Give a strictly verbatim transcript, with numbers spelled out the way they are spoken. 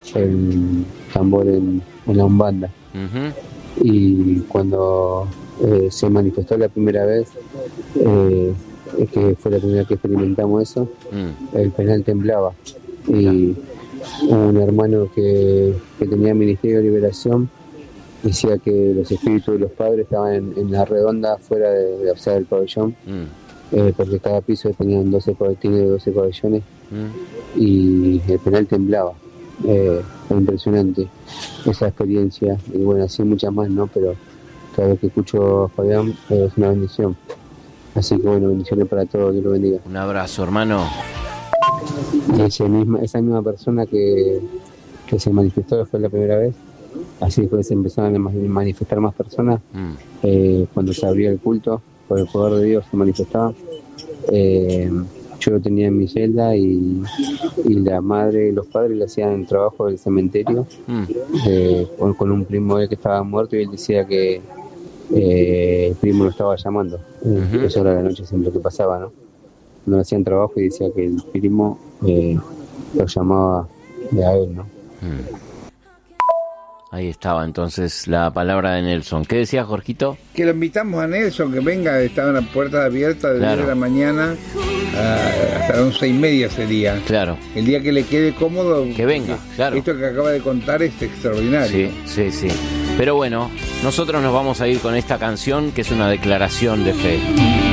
el tambor en, en la umbanda. Uh-huh. Y cuando eh, se manifestó la primera vez, eh, que fue la primera que experimentamos eso, uh-huh. el penal temblaba. Y un hermano que, que tenía Ministerio de Liberación decía que los espíritus de los padres estaban en, en la redonda fuera de, de, o sea, del pabellón, mm. eh, porque cada piso tenían doce, tiene doce pabellones, mm. y el penal temblaba. Eh, fue impresionante esa experiencia, y bueno, así muchas más, ¿no? Pero cada vez que escucho a Fabián eh, es una bendición. Así que bueno, bendiciones para todos, Dios lo bendiga. Un abrazo, hermano. Y esa misma, esa misma persona que, que se manifestó fue la primera vez. Así después se empezaron a manifestar más personas. Mm. Eh, cuando se abría el culto, por el poder de Dios se manifestaba. Eh, yo lo tenía en mi celda y, y la madre y los padres le hacían el trabajo del cementerio, mm. eh, con, con un primo de él que estaba muerto, y él decía que eh, el primo lo estaba llamando. Eh, uh-huh. Eso era la noche siempre que pasaba, ¿no? No hacían trabajo y decía que el primo eh, lo llamaba a él, ¿no? Mm. Ahí estaba entonces la palabra de Nelson. ¿Qué decía Jorgito? Que lo invitamos a Nelson, que venga, estaba en la puerta abierta de claro. diez de la mañana a, hasta las once y media sería. Claro. El día que le quede cómodo. Que venga, claro. Esto que acaba de contar es extraordinario. Sí, sí, sí. Pero bueno, nosotros nos vamos a ir con esta canción que es una declaración de fe.